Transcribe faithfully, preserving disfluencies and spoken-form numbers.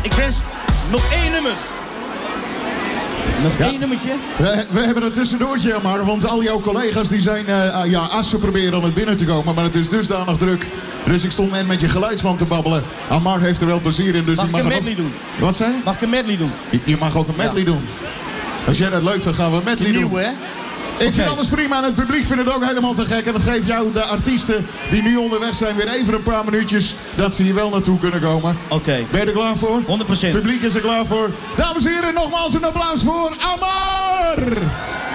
En ik wens nog één nummer. Nog Ja. één nummertje? We, we hebben een tussendoortje, maar want al jouw collega's die zijn, uh, ja, als ze proberen om het binnen te komen, maar het is dusdanig druk. Dus ik stond net met je geluidsman te babbelen. Amar heeft er wel plezier in, dus Mag ik ik mag een er medley nog... doen? Wat zei je? Mag ik een medley doen? Je, je mag ook een medley Ja. doen. Als jij dat leuk vindt, gaan we een medley Die doen. nieuwe, hè? Ik Oké. vind alles prima en het publiek vindt het ook helemaal te gek. En dat geeft jou, de artiesten die nu onderweg zijn, weer even een paar minuutjes dat ze hier wel naartoe kunnen komen. Oké. Okay. Ben je er klaar voor? honderd procent. Het publiek is er klaar voor. Dames en heren, nogmaals een applaus voor Amar!